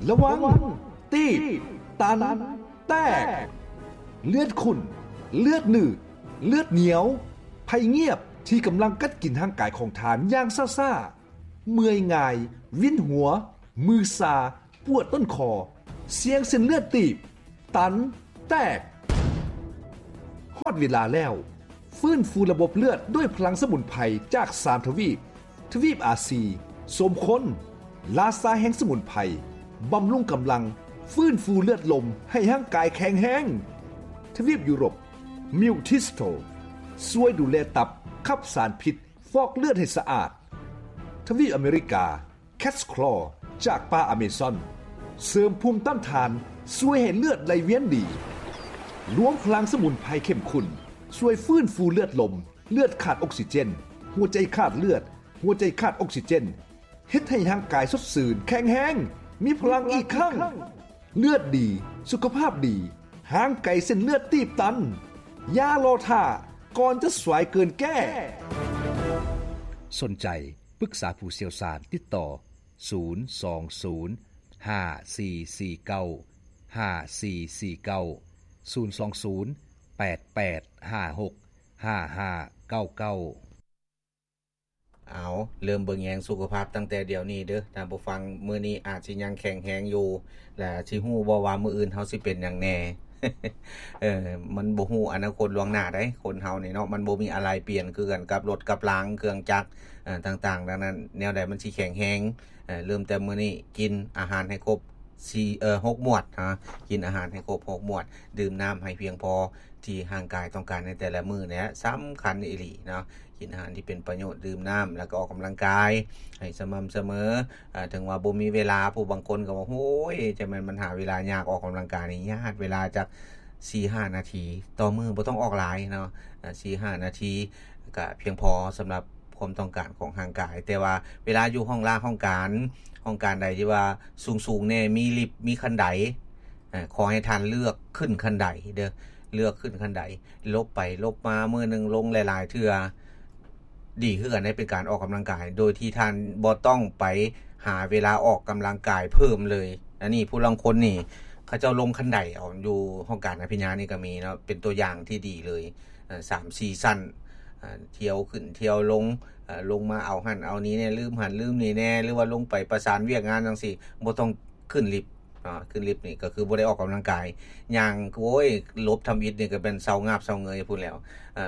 ระวังตีบตันแตกเลือดขุ่นเลือดหนืดเลือดเหนียวภัยเงียบที่กำลังกัดกินร่างกายของทานอย่างซ่าๆเมื่อยง่ายวินหัวมือซาปวดต้นคอเสียงเส้นเลือดตีบตันแตกฮอดเวลาแล้วฟื้นฟูระบบเลือดด้วยพลังสมุนไพรจาก3ทวีปอาซีสมคนลาซาแห่งสมุนไพรบำรุงกำลังฟื้นฟูเลือดลมให้ร่างกายแข็งแรงทวีปยุโรปมิวทิสโตช่วยดูแลตับขับสารพิษฟอกเลือดให้สะอาดทวีปอเมริกาแคทคลอจากป่าอเมซอนเสริมภูมิต้านทานช่วยให้เลือดไหลเวียนดีรวมพลังสมุนไพรเข้มข้นช่วยฟื้นฟูเลือดลมเลือดขาดออกซิเจนหัวใจขาดเลือดหัวใจขาดออกซิเจนเฮ็ดให้ร่างกายสดชื่นแข็งแรงมีพลังอีกครั้งเลือดดีสุขภาพดีห่างไกลเส้นเลือดตีบตันอย่ารอท่าก่อนจะสวยเกินแก้สนใจปรึกษาผู้เชี่ยวชาญติดต่อ020 5449 5449 020 8856 5599 เอาเริ่มเบิ่งแยงสุขภาพตั้งแต่เดี๋ยวนี้เด้อท่านผู้ฟังมื้อนี้อาจสิยังแข็งแรงอยู่และสิฮู้บ่ว่ามื้ออื่นเฮาสิเป็นหยังแน่ มันบ่ฮู้อนาคตล่วงหน้าได้คนเฮานี่เนาะมันบ่มีอะไรเปลี่ยนคือกันกับรถกับรางเครื่องจักรต่างๆดังนั้นแนวใดมันสิแข็งแรงเริ่มแต่มื้อนี้กินอาหารให้ครบ6 หมวดกินอาหารให้ครบ6 หมวดดื่มน้ำให้เพียงพอที่ร่างกายต้องการในแต่ละมื้อเนี่ยสำคัญอีหลีเนาะกินอาหารที่เป็นประโยชน์ดื่มน้ำแล้วก็ออกกำลังกายให้สม่ำเสมอถึงว่าบ่มีเวลาผู้บางคนก็ว่าโอ้ยจะมันหาเวลายากออกกำลังกายนี่ยากเวลาจาก 4-5 นาทีต่อมื้อบ่ต้องออกหลายเนาะ4-5 นาทีก็เพียงพอสำหรับความต้องการของร่างกายแต่ว่าเวลาอยู่ห้องการใดที่ว่าสูงๆแน่มีลิฟต์มีคันไดขอให้ท่านเลือกขึ้นคันไดเด้อเลือกขึ้นคันไดลบไปลบมามื้อนึงลงหลายๆเทื่อดีคือกันได้เป็นการออกกำลังกายโดยที่ท่านบ่ต้องไปหาเวลาออกกำลังกายเพิ่มเลยอันนี้ผู้ลางคนนี่เขาเจ้าลงคันไดเอาอยู่ห้องการอภิญญานี่ก็มีเนาะเป็นตัวอย่างที่ดีเลย3-4 สั้นเที่ยวขึ้นเที่ยวลงลงมาเอาหั่นเอานี้แน่ลืมหั่นลืมนี่แน่หรือว่าลงไปประสานเวียกงานจังซี่บ่ต้องขึ้นลิฟต์ขึ้นลิฟต์นี่ก็คือบ่ได้ออกกำลังกายย่างโอ้ยลบทำอิฐนี่ก็เป็นเซางาบเซาเงยพูดแล้ว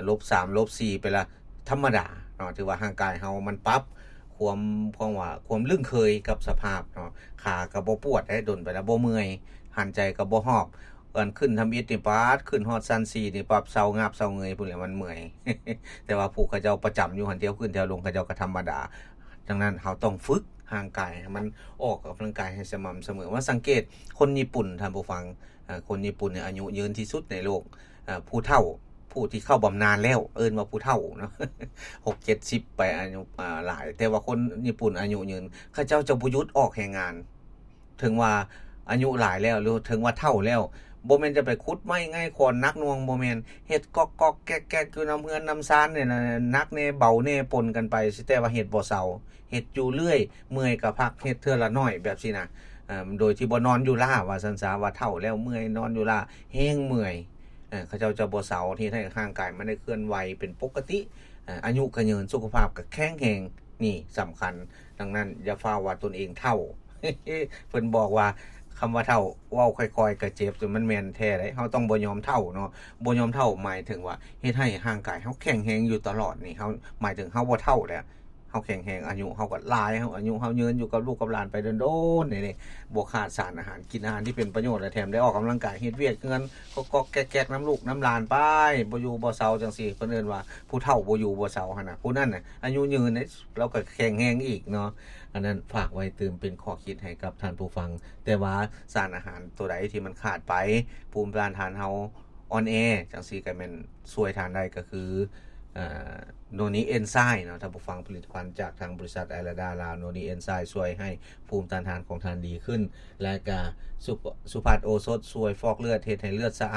-3 -4 ไปละธรรมดาเนาะถือว่าร่างกายเฮามันปรับความลึ่งเคยกับสภาพเนาะขาก็บ่ปวดได้ดนไปแล้วบ่เมื่อยหันใจก็บ่ฮอบขึ้นทำอิฐนี่ปาดขึ้นฮอดซัน4นี่ปรับเซางาบเซาเงยพูดแล้วมันเมื่อย แต่ว่าผู้เขาเจ้าประจำอยู่หันเที่ยวขึ้นเที่ยวลงเขาเจ้าก็ธรรมดาดังนั้นเฮาต้องฝึกร่างกายให้มันออกกำลังกายให้สม่ำเสมอว่าสังเกตคนญี่ปุ่นท่านผู้ฟังคนญี่ปุ่นเนี่ยอายุยืนที่สุดในโลกผู้เฒ่าผู้ที่เข้าบำนาญแล้วเอิ้นว่าผู้เฒ่าเนาะ 6-70 ไปอายุหลายแต่ว่าคนญี่ปุ่นอายุยืนเขาเจ้าจะบ่หยุดออกแรงงานถึงว่าอายุหลายแล้วหรือถึงว่าเฒ่าแล้วบ่แม่นจะไปขุดไม้ง่ายคอนนักหน่วงบ่แม่นเฮ็ดก๊อกๆแก๊กๆอยู่น้ำเฮือนน้ำซานเนี่ยนักแน่เบาแน่ปนกันไปสิแต่ว่าเฮ็ดบ่เซาเฮ็ดอยู่เรื่อยเมื่อยก็พักเฮ็ดเทื่อละน้อยแบบซี่นะโดยที่บ่นอนอยู่ล่าว่าซั่นซะว่าเฒ่าแล้วเมื่อยนอนอยู่ล่าแฮงเมื่อยเขาเจ้าจะบ่เซาที่ให้ร่างกายมันได้เคลื่อนไหวเป็นปกติอายุก็ยืนสุขภาพก็แข็งแรงนี่สำคัญดังนั้นอย่าฟ้าว่าตนเองเฒ่า เพิ่นบอกว่าคำว่าเฒ่าเว้าค่อยๆก็เจ็บจนมันแม่นแท้เด้เฮาต้องบ่ยอมเฒ่าเนาะบ่ยอมเฒ่าหมายถึงว่าเฮ็ดให้ร่างกายเฮาแข็งแรงอยู่ตลอดนี่เฮาหมายถึงเฮาบ่เฒ่าแล้วเฮาแข็งแรงอายุเฮาก็หลายเฮาอายุเฮายืนอยู่กับลูกกับหลานไปโดนๆนี่บ่ขาดสารอาหารกินอาหารที่เป็นประโยชน์และแถมได้ออกกำลังกายเฮ็ดเวียกคือกันก็แก๊กๆน้ำลูกน้ำหลานไปบ่อยู่บ่เซาจังซี่เพิ่นเอิ้นว่าผู้เฒ่าบ่อยู่บ่เซาหั่นน่ะผู้นั้นน่ะอายุยืนแล้วก็แข็งแรงอีกเนาะอันนั้นฝากไว้เติมเป็นข้อคิดให้กับท่านผู้ฟังแต่ว่าสารอาหารตัวใดที่มันขาดไปภูมิต้านทานเฮาอ่อนแอจังซี่ก็แม่นช่วยทานได้ก็คือโนนิเอนไซม์เนาะท่านผู้ฟังผลิตภัณฑ์จากทางบริษัทไอราดาลาวโนนิเอนไซม์ช่วยให้ภูมิต้านทานของท่านดีขึ้นและก็สุภาพโอสถช่วยฟอกเลือดเฮ็ดให้เลือดสะอาด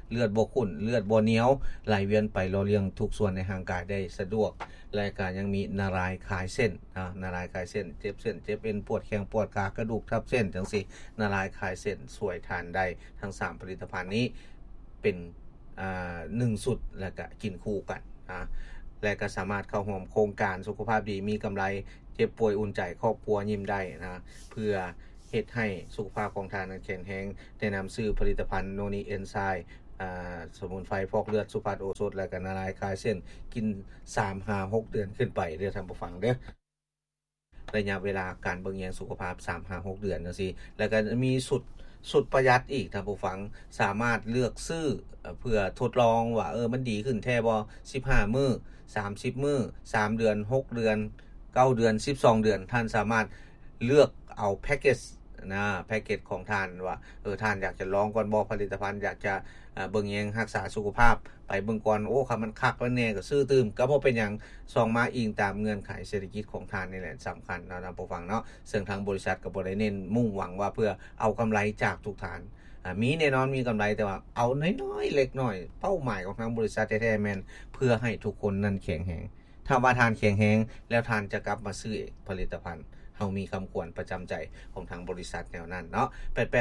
เลือดบ่ข้นเลือดบ่เหนียวไหลเวียนไปหล่อเลี้ยงทุกส่วนในร่างกายได้สะดวกและก็ยังมีนารายคลายเส้นนารายคลายเส้นเจ็บเส้นเจ็บเอ็นปวดแข้งปวดขากระดูกทับเส้นจังซี่นารายคลายเส้นสวยทานได้ทั้ง3ผลิตภัณฑ์นี้เป็น1สุดแล้วก็กินคู่กันและก็สามารถเข้าร่วมโครงการสุขภาพดีมีกำไรเจ็บป่วยอุ่นใจครอบครัวยิ้มได้เพื่อเฮ็ดให้สุขภาพของท่านนั้นแข็งแรงได้นำซื้อผลิตภัณฑ์โนนีเอนไซม์สมุนไพรฟอกเลือดสุภาพโอสถและก็นารายคลายเส้นกิน 3-6 เดือนขึ้นไปเด้อท่านผู้ฟังเด้อระยะเวลาการเบิ่งแยงสุขภาพ 3-6 เดือนจังซี่แล้วก็มีสุดประหยัดอีกท่านผู้ฟังสามารถเลือกซื้อเพื่อทดลองว่ามันดีขึ้นแท้บ่15มื้อ30มื้อ3เดือน6เดือน9เดือน12เดือนท่านสามารถเลือกเอาแพ็คเกจแพ็คเกจของท่านว่าท่านอยากจะลองก่อนบ่ผลิตภัณฑ์อยากจะเบิ่งแยงรักษาสุขภาพไปเบิ่งก่อนคันมันคักแล้วแน่ก็ซื้อตื่มก็บ่เป็นหยังส่องมาอิงตามเงื่อนไขเศรษฐกิจของท่านนี่แหละสำคัญนะท่านผู้ฟังเนาะซึ่งทางบริษัทก็บ่ได้เน้นมุ่งหวังว่าเพื่อเอากำไรจากทุกท่านมีแน่นอนมีกำไรแต่ว่าเอาน้อยๆเล็กน้อยเป้าหมายของทางบริษัทแท้ๆแม่นเพื่อให้ทุกคนนั้นแข็งแรงถ้าว่าท่านแข็งแรงแล้วท่านจะกลับมาซื้อผลิตภัณฑ์เฮามีคำควรประจำใจของทางบริษัทแนวนั้นเนาะ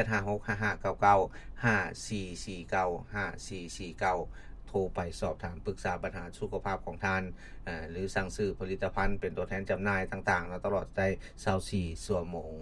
8856559954495449โทรไปสอบถามปรึกษาปัญหาสุขภาพของท่านหรือสั่งซื้อผลิตภัณฑ์เป็นตัวแทนจำหน่ายต่างๆตลอดได้24ชั่วโมง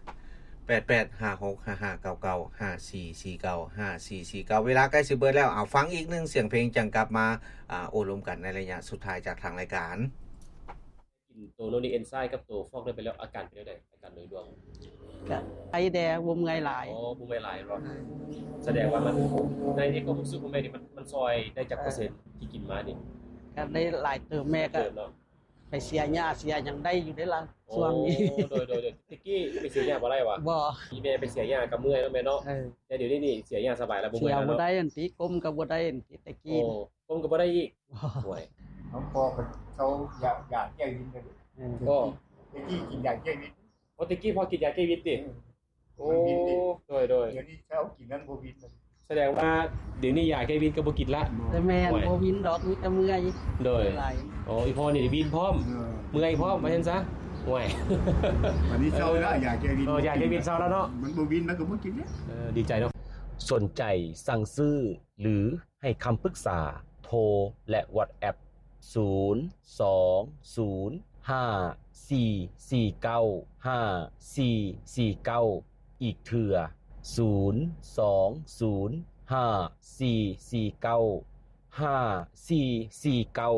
8856559954495449เวลาใกล้สิเบิดแล้วฟังอีกนึงเสียงเพลงจังกลับมาโอ้ลมกันในระยะสุดท้ายจากทางรายการกินตัวโนนีเอนไซม์กับตัวฟอกได้ไปแล้วอาการเป็นจังได๋อาการโดยรวมก็ไอแดงบ่เมื่อยหลายบ่เมื่อยหลายบ่แสดงว่ามันในความรู้สึกของแม่นี่มันซอยได้จักเปอร์เซ็นต์ที่กินมานี่ก็ได้หลายเติมแม่ก็ไปเสียหญ้าเสียหยังได้อยู่ได้ล่ะช่วงนี้โดยตะกี้ไปเสียหญ้าบ่ได้วะบ่อีแม่ไปเสียหญ้าก็เมื่อยแล้วแม่เนาะแต่เดี๋ยวนี้เสียหญ้าสบายแล้วบ่เมื่อยแล้วเนาะเสียบ่ได้อันติก้มก็บ่ได้อันติตะกี้ก้มก็บ่ได้อีกโอ้ยพอเขาอยากแก้วินกันก็ตะกี้กินยาแก้วินตะกี้พอกินยาแก้วินติโอ้โดยเดี๋ยวนี้เขากินนั้นบ่วินแสดงว่าเดี๋ยวนี้ยาแก้วินก็บ่กินละแต่แม่นบ่วินดอกมีแต่เมื่อยโดยอีพ่อนี่วินพร้อมเมื่อยพร้อมว่าซั่นซะโอ้ยวันนี้เช้าแล้วยาแก้วินยาแก้วินเช้าแล้วเนาะมันบ่วินมันก็บ่กินเนี่ยดีใจเนาะสนใจสั่งซื้อหรือให้คำปรึกษาโทรและ WhatsApp 02054495449อีกเทื่อ02054495449